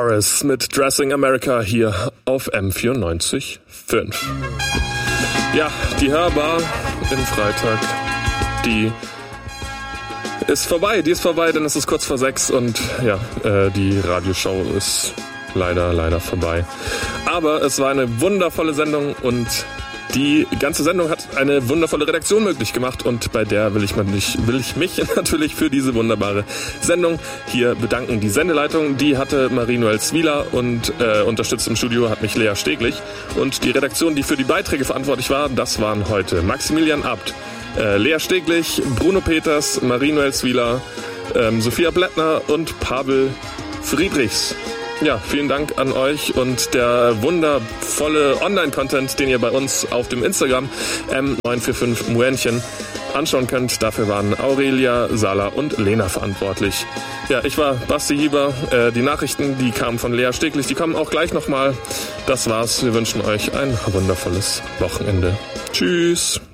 Morris mit Dressing America hier auf M94.5. Ja, die Hörbar im Freitag, die ist vorbei, denn es ist kurz vor 6 und ja, die Radioshow ist leider vorbei. Aber es war eine wundervolle Sendung und die ganze Sendung hat eine wundervolle Redaktion möglich gemacht und bei der will ich mich natürlich für diese wunderbare Sendung hier bedanken. Die Sendeleitung, die hatte Marie-Noël Zwieler und unterstützt im Studio hat mich Lea Steglich. Und die Redaktion, die für die Beiträge verantwortlich war, das waren heute Maximilian Abt, Lea Steglich, Bruno Peters, Marie-Noël Zwieler, Sophia Blättner und Pavel Friedrichs. Ja, vielen Dank an euch und der wundervolle Online-Content, den ihr bei uns auf dem Instagram M945 Muenchen anschauen könnt. Dafür waren Aurelia, Sala und Lena verantwortlich. Ja, ich war Basti Hieber. Die Nachrichten, die kamen von Lea Steglich, die kommen auch gleich nochmal. Das war's. Wir wünschen euch ein wundervolles Wochenende. Tschüss.